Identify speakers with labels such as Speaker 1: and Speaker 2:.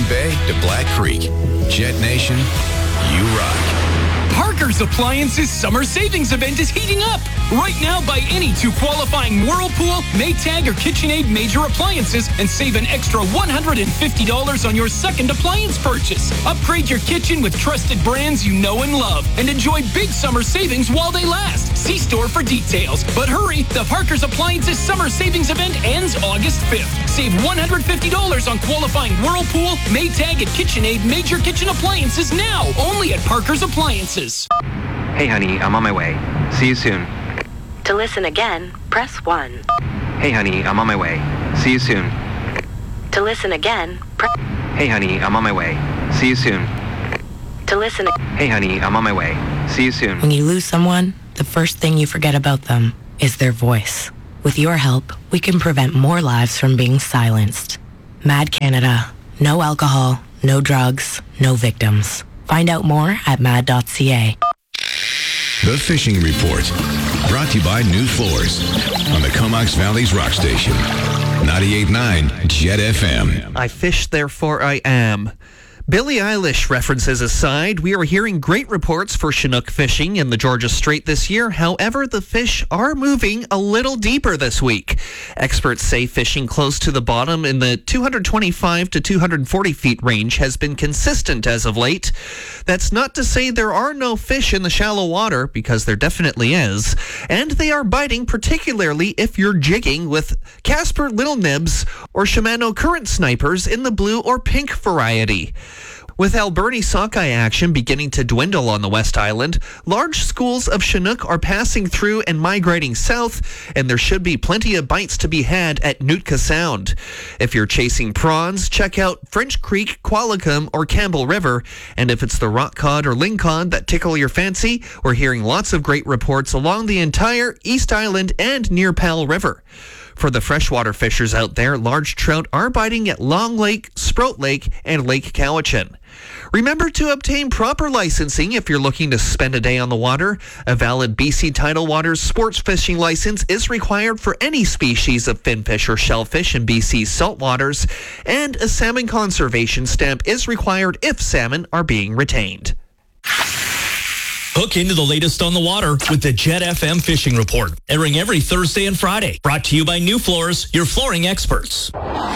Speaker 1: Green Bay to Black Creek. Jet Nation, you rock.
Speaker 2: Parker's Appliances Summer Savings Event is heating up. Right now, buy any 2 qualifying Whirlpool, Maytag, or KitchenAid major appliances and save an extra $150 on your second appliance purchase. Upgrade your kitchen with trusted brands you know and love and enjoy big summer savings while they last. See store for details. But hurry, the Parker's Appliances Summer Savings Event ends August 5th. Save $150 on qualifying Whirlpool, Maytag, and KitchenAid major kitchen appliances now, only at Parker's Appliances.
Speaker 3: Hey honey, I'm on my way. See you soon.
Speaker 4: To listen again, press 1.
Speaker 3: Hey honey, I'm on my way. See you soon.
Speaker 4: To listen again,
Speaker 3: Hey honey, I'm on my way. See you soon.
Speaker 4: To listen.
Speaker 3: Hey honey, I'm on my way. See you soon.
Speaker 5: When you lose someone, the first thing you forget about them is their voice. With your help, we can prevent more lives from being silenced. Mad Canada. No alcohol, no drugs, no victims. Find out more at mad.ca.
Speaker 1: The Fishing Report, brought to you by New Floors on the Comox Valley's Rock Station. 98.9 Jet FM.
Speaker 6: I fish, therefore I am. Billie Eilish references aside, we are hearing great reports for Chinook fishing in the Georgia Strait this year. However, the fish are moving a little deeper this week. Experts say fishing close to the bottom in the 225 to 240 feet range has been consistent as of late. That's not to say there are no fish in the shallow water, because there definitely is. And they are biting, particularly if you're jigging with Casper Little Nibs or Shimano Current Snipers in the blue or pink variety. With Alberni sockeye action beginning to dwindle on the West Island, large schools of Chinook are passing through and migrating south, and there should be plenty of bites to be had at Nootka Sound. If you're chasing prawns, check out French Creek, Qualicum, or Campbell River, and if it's the rock cod or lingcod that tickle your fancy, we're hearing lots of great reports along the entire East Island and near Powell River. For the freshwater fishers out there, large trout are biting at Long Lake, Sprout Lake, and Lake Cowichan. Remember to obtain proper licensing if you're looking to spend a day on the water. A valid BC Tidal Waters sports fishing license is required for any species of finfish or shellfish in BC's saltwaters, and a salmon conservation stamp is required if salmon are being retained.
Speaker 7: Hook into the latest on the water with the Jet FM Fishing Report, airing every Thursday and Friday. Brought to you by New Floors, your flooring experts.